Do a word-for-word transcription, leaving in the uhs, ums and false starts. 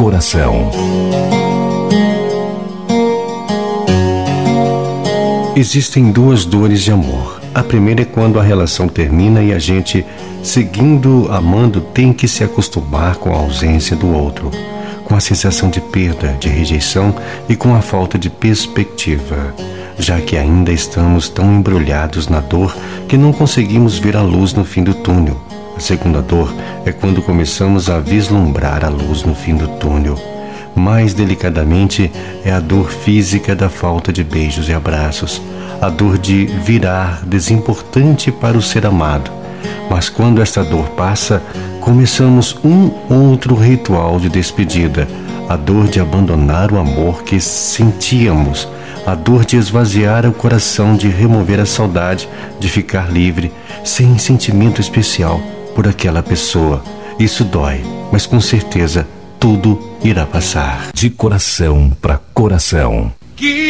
coração. Existem duas dores de amor. A primeira é quando a relação termina e a gente, seguindo, amando, tem que se acostumar com a ausência do outro, com a sensação de perda, de rejeição e com a falta de perspectiva, já que ainda estamos tão embrulhados na dor que não conseguimos ver a luz no fim do túnel. A segunda dor é quando começamos a vislumbrar a luz no fim do túnel. Mais delicadamente, é a dor física da falta de beijos e abraços, a dor de virar desimportante para o ser amado. Mas quando esta dor passa, começamos um outro ritual de despedida, a dor de abandonar o amor que sentíamos, a dor de esvaziar o coração, de remover a saudade, de ficar livre, sem sentimento especial por aquela pessoa. Isso dói, mas com certeza tudo irá passar. De coração para coração.